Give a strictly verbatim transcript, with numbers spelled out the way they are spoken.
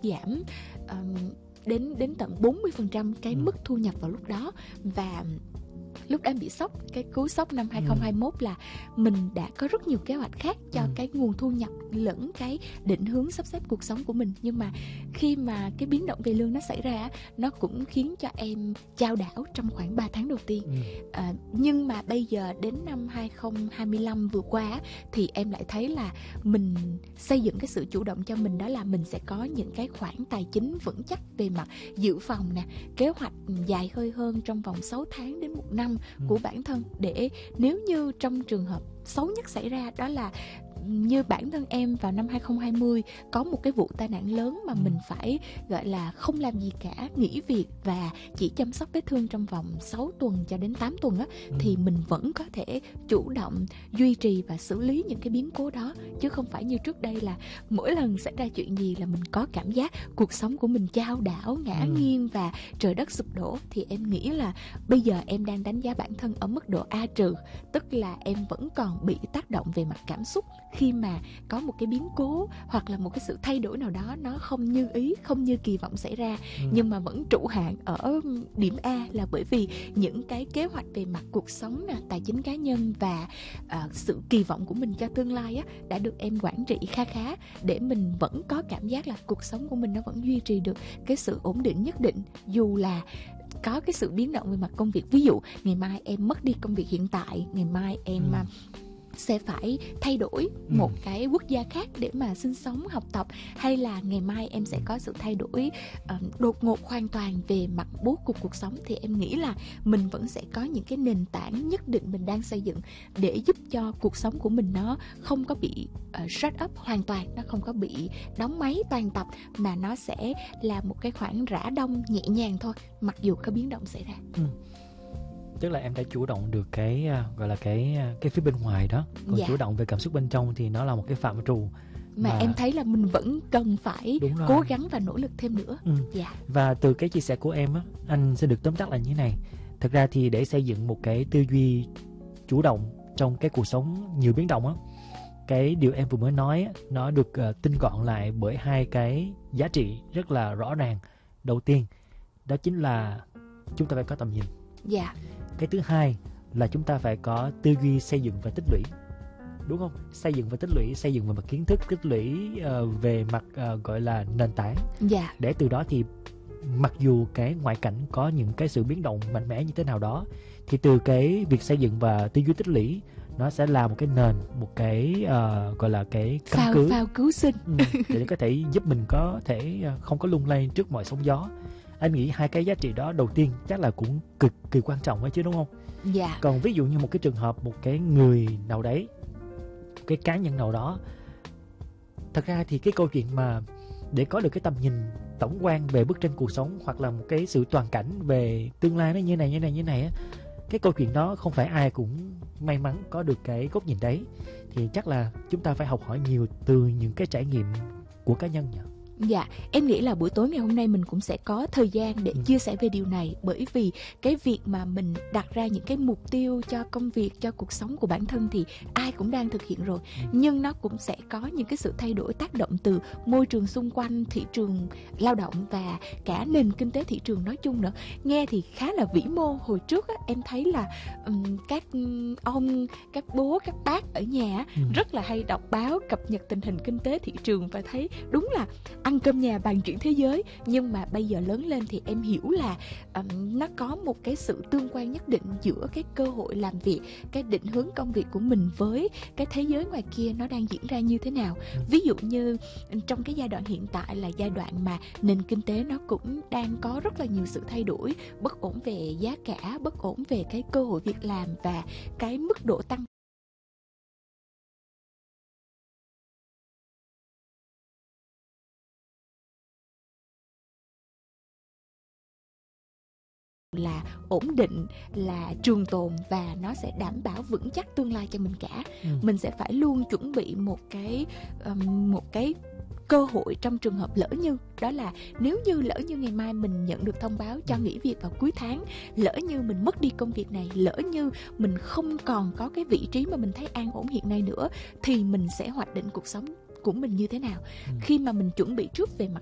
giảm um, đến đến tận bốn mươi phần trăm cái Ừ. mức thu nhập vào lúc đó. Và lúc đó em bị sốc, cái cú sốc năm hai không hai mốt là mình đã có rất nhiều kế hoạch khác cho Ừ. cái nguồn thu nhập lẫn cái định hướng sắp xếp cuộc sống của mình. Nhưng mà khi mà cái biến động về lương nó xảy ra, nó cũng khiến cho em chao đảo trong khoảng ba tháng đầu tiên. Ừ. À, nhưng mà bây giờ đến năm hai không hai lăm vừa qua thì em lại thấy là mình xây dựng cái sự chủ động cho mình, đó là mình sẽ có những cái khoản tài chính vững chắc về mặt dự phòng nè, kế hoạch dài hơi hơn trong vòng sáu tháng đến một năm Ừ. của bản thân, để nếu như trong trường hợp xấu nhất xảy ra, đó là như bản thân em vào năm hai không hai không có một cái vụ tai nạn lớn mà Ừ. mình phải gọi là không làm gì cả, nghỉ việc và chỉ chăm sóc vết thương trong vòng sáu tuần cho đến tám tuần á, Ừ. thì mình vẫn có thể chủ động duy trì và xử lý những cái biến cố đó, chứ không phải như trước đây là mỗi lần xảy ra chuyện gì là mình có cảm giác cuộc sống của mình chao đảo, ngã Ừ. nghiêng và trời đất sụp đổ. Thì em nghĩ là bây giờ em đang đánh giá bản thân ở mức độ A trừ, tức là em vẫn còn bị tác động về mặt cảm xúc khi mà có một cái biến cố hoặc là một cái sự thay đổi nào đó nó không như ý, không như kỳ vọng xảy ra. Ừ. Nhưng mà vẫn trụ hạng ở điểm A là bởi vì những cái kế hoạch về mặt cuộc sống nè, tài chính cá nhân và uh, sự kỳ vọng của mình cho tương lai á, đã được em quản trị kha khá, để mình vẫn có cảm giác là cuộc sống của mình nó vẫn duy trì được cái sự ổn định nhất định, dù là có cái sự biến động về mặt công việc. Ví dụ ngày mai em mất đi công việc hiện tại, ngày mai em Ừ. sẽ phải thay đổi Ừ. một cái quốc gia khác để mà sinh sống, học tập, hay là ngày mai em sẽ có sự thay đổi uh, đột ngột hoàn toàn về mặt bố cục cuộc sống, thì em nghĩ là mình vẫn sẽ có những cái nền tảng nhất định mình đang xây dựng để giúp cho cuộc sống của mình nó không có bị uh, shut up hoàn toàn, nó không có bị đóng máy toàn tập, mà nó sẽ là một cái khoảng rã đông nhẹ nhàng thôi, mặc dù có biến động xảy ra. Ừ. Tức là em đã chủ động được cái uh, gọi là cái uh, cái phía bên ngoài đó, còn Dạ. chủ động về cảm xúc bên trong thì nó là một cái phạm trù mà, mà- em thấy là mình vẫn cần phải Đúng rồi. cố gắng và nỗ lực thêm nữa. Ừ. Dạ. Và từ cái chia sẻ của em á, anh sẽ được tóm tắt là như thế này. Thật ra thì để xây dựng một cái tư duy chủ động trong cái cuộc sống nhiều biến động á, cái điều em vừa mới nói á, nó được uh, tinh gọn lại bởi hai cái giá trị rất là rõ ràng. Đầu tiên đó chính là chúng ta phải có tầm nhìn. Dạ. Cái thứ hai là chúng ta phải có tư duy xây dựng và tích lũy, đúng không? Xây dựng và tích lũy, xây dựng về mặt kiến thức, tích lũy uh, về mặt uh, gọi là nền tảng, Dạ. để từ đó thì mặc dù cái ngoại cảnh có những cái sự biến động mạnh mẽ như thế nào đó, thì từ cái việc xây dựng và tư duy tích lũy, nó sẽ là một cái nền, một cái uh, gọi là cái căn Phao, cứ phao cứu sinh. ừ, để có thể giúp mình có thể uh, không có lung lay trước mọi sóng gió. Anh nghĩ hai cái giá trị đó đầu tiên chắc là cũng cực kỳ quan trọng ấy chứ, đúng không? Dạ. Còn ví dụ như một cái trường hợp, một cái người nào đấy, một cái cá nhân nào đó, thật ra thì cái câu chuyện mà để có được cái tầm nhìn tổng quan về bức tranh cuộc sống, hoặc là một cái sự toàn cảnh về tương lai nó như này như này như này á, cái câu chuyện đó không phải ai cũng may mắn có được cái góc nhìn đấy. Thì chắc là chúng ta phải học hỏi nhiều từ những cái trải nghiệm của cá nhân nhỉ. Dạ, em nghĩ là buổi tối ngày hôm nay mình cũng sẽ có thời gian để Ừ. chia sẻ về điều này, bởi vì cái việc mà mình đặt ra những cái mục tiêu cho công việc, cho cuộc sống của bản thân thì ai cũng đang thực hiện rồi. Ừ. Nhưng nó cũng sẽ có những cái sự thay đổi tác động từ môi trường xung quanh, thị trường lao động và cả nền kinh tế thị trường nói chung nữa. Nghe thì khá là vĩ mô. Hồi trước á, em thấy là um, các ông, các bố, các bác ở nhà á, Ừ. rất là hay đọc báo cập nhật tình hình kinh tế thị trường và thấy đúng là ăn cơm nhà bàn chuyện thế giới. Nhưng mà bây giờ lớn lên thì em hiểu là um, nó có một cái sự tương quan nhất định giữa cái cơ hội làm việc, cái định hướng công việc của mình với cái thế giới ngoài kia nó đang diễn ra như thế nào. Ừ. Ví dụ như trong cái giai đoạn hiện tại là giai đoạn mà nền kinh tế nó cũng đang có rất là nhiều sự thay đổi, bất ổn về giá cả, bất ổn về cái cơ hội việc làm và cái mức độ tăng là ổn định, là trường tồn và nó sẽ đảm bảo vững chắc tương lai cho mình cả. Ừ. Mình sẽ phải luôn chuẩn bị một cái um, một cái cơ hội trong trường hợp lỡ như, đó là nếu như lỡ như ngày mai mình nhận được thông báo cho nghỉ việc vào cuối tháng, lỡ như mình mất đi công việc này, lỡ như mình không còn có cái vị trí mà mình thấy an ổn hiện nay nữa, thì mình sẽ hoạch định cuộc sống của mình như thế nào. Ừ. Khi mà mình chuẩn bị trước về mặt